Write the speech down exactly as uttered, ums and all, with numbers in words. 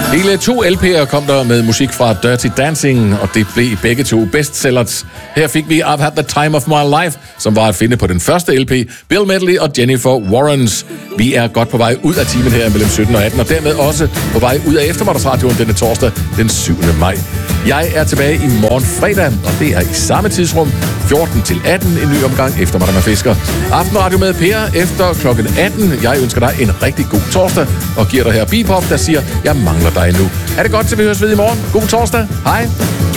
Hele to L P'er kom der med musik fra Dirty Dancing, og det blev begge to bestsellers. Her fik vi I've Had the Time of My Life, som var at finde på den første L P, Bill Medley og Jennifer Warrens. Vi er godt på vej ud af timen her mellem sytten og atten, og dermed også på vej ud af eftermiddagsradioen denne torsdag den syvende maj. Jeg er tilbage i morgen fredag, og det er i samme tidsrum, fjorten til atten, en ny omgang Eftermiddag med Fisker. Aftenradio med Per efter klokken atten. Jeg ønsker dig en rigtig god torsdag, og giver dig her Bebop, der siger, jeg mangler dig nu. Er det godt, til vi høres ved i morgen. God torsdag. Hej.